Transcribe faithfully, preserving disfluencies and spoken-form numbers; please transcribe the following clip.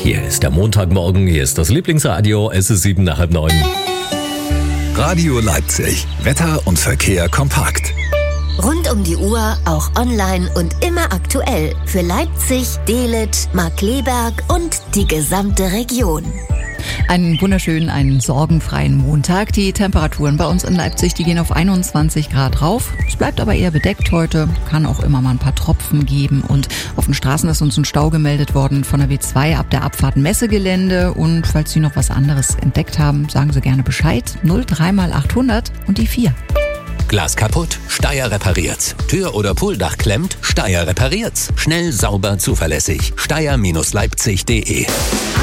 Hier ist der Montagmorgen, hier ist das Lieblingsradio, es ist sieben nach halb neun. Radio Leipzig. Wetter und Verkehr kompakt. Rund um die Uhr, auch online und immer aktuell. Für Leipzig, Dehlet, Markkleeberg und die gesamte Region. Einen wunderschönen, einen sorgenfreien Montag. Die Temperaturen bei uns in Leipzig, die gehen auf einundzwanzig Grad rauf. Es bleibt aber eher bedeckt heute, kann auch immer mal ein paar Tropfen geben. Und auf den Straßen ist uns ein Stau gemeldet worden von der W zwei ab der Abfahrt Messegelände. Und falls Sie noch was anderes entdeckt haben, sagen Sie gerne Bescheid. null drei mal achthundert und die vier. Glas kaputt? Steyr repariert's. Tür oder Pooldach klemmt? Steyr repariert's. Schnell, sauber, zuverlässig. Steyr Leipzig punkt de